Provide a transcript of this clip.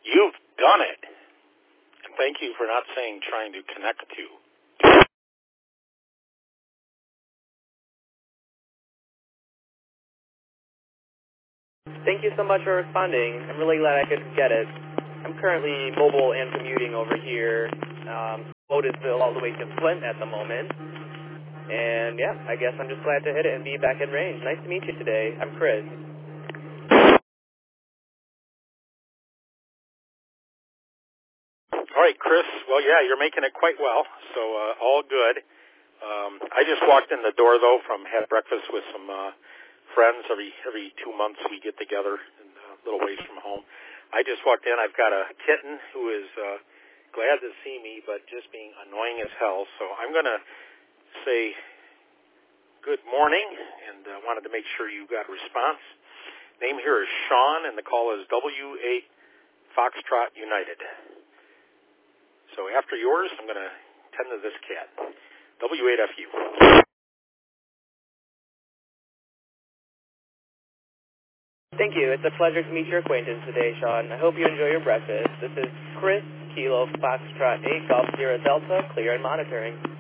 You've done it. And thank you for not saying trying to connect to. Thank you so much for responding. I'm really glad I could get it. I'm currently mobile and commuting over here. Otisville all the way to Flint at the moment. And yeah, I guess I'm just glad to hit it and be back in range. Nice to meet you today. I'm Chris. All right, Chris. Well, yeah, you're making it quite well, so all good. I just walked in the door, though, from had breakfast with some friends. Every 2 months we get together in a little ways from home. I just walked in. I've got a kitten who is glad to see me, but just being annoying as hell. So I'm going to say good morning and wanted to make sure you got a response. Name here is Sean, and the call is W8 Foxtrot United. So after yours, I'm going to tend to this cat. W8FU. Thank you. It's a pleasure to meet your acquaintance today, Sean. I hope you enjoy your breakfast. This is Chris, Kilo Foxtrot 8 Golf Sierra Delta, clear and monitoring.